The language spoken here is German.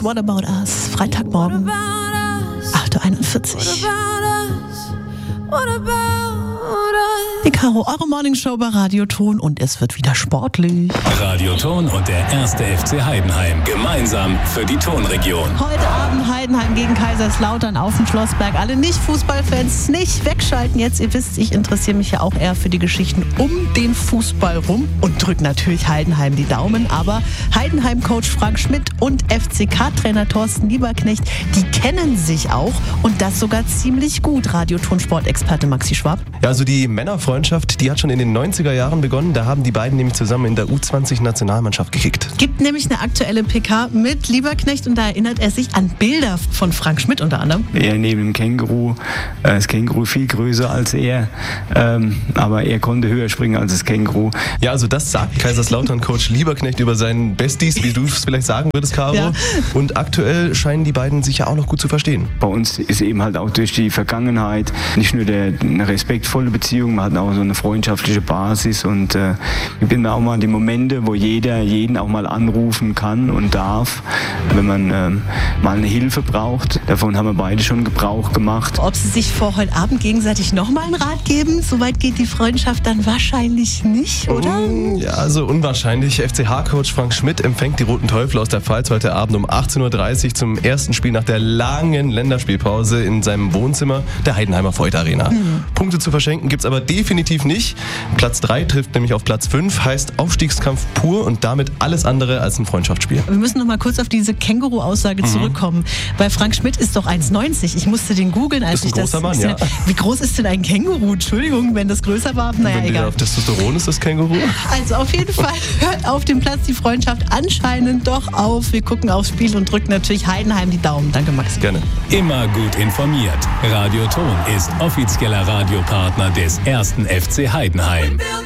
What About Us? Freitagmorgen, 8.41 Uhr. Die Caro, eure Morningshow bei Radioton und es wird wieder sportlich. Radioton und der 1. FC Heidenheim gemeinsam für die Tonregion. Heute Abend Heidenheim gegen Kaiserslautern auf dem Schlossberg. Alle Nicht-Fußballfans nicht wegschalten jetzt. Ihr wisst, ich interessiere mich ja auch eher für die Geschichten um den Fußball rum und drücke natürlich Heidenheim die Daumen. Aber Heidenheim-Coach Frank Schmidt und FCK-Trainer Thorsten Lieberknecht, die kennen sich auch und das sogar ziemlich gut. Radioton-Sportexperte Maxi Schwab. Ja, also die Männerfreundschaft, die hat schon in den 90er Jahren begonnen. Da haben die beiden nämlich zusammen in der U20-Nationalmannschaft gekickt. Gibt nämlich eine aktuelle PK mit Lieberknecht und da erinnert er sich an Bilder von Frank Schmidt unter anderem. Er neben dem Känguru, das Känguru viel größer als er, aber er konnte höher springen als das Känguru. Ja, also das sagt Kaiserslautern-Coach Lieberknecht über seinen Besties, wie du es vielleicht sagen würdest, Caro. Ja. Und aktuell scheinen die beiden sich ja auch noch gut zu verstehen. Bei uns ist eben halt auch durch die Vergangenheit nicht nur eine respektvolle Beziehung, man hat auch so eine freundschaftliche Basis und ich bin da auch mal an die Momente, wo jeder jeden auch mal anrufen kann und darf, wenn man mal eine Hilfe braucht. Davon haben wir beide schon Gebrauch gemacht. Ob sie sich vor heute Abend gegenseitig nochmal einen Rat geben, soweit geht die Freundschaft dann wahrscheinlich nicht, oder? Ja, also unwahrscheinlich. FCH-Coach Frank Schmidt empfängt die Roten Teufel aus der Pfalz heute Abend um 18.30 Uhr zum ersten Spiel nach der langen Länderspielpause in seinem Wohnzimmer der Heidenheimer Voith Arena. Punkte zu verschenken gibt's aber definitiv nicht. Platz 3 trifft nämlich auf Platz 5, heißt Aufstiegskampf pur und damit alles andere als ein Freundschaftsspiel. Wir müssen noch mal kurz auf diese Känguru-Aussage zurückkommen. Bei Frank Schmidt ist doch 1,90. Ich musste den googeln, als ich das... Mann, ja. Wie groß ist denn ein Känguru? Entschuldigung, wenn das größer war. Naja, wenn egal. Auf Testosteron ist das Känguru. Also auf jeden Fall hört auf dem Platz die Freundschaft anscheinend doch auf. Wir gucken aufs Spiel und drücken natürlich Heidenheim die Daumen. Danke, Max. Gerne. Immer gut informiert. Radioton ist offizieller Radiopartner des 1. FC Heidenheim.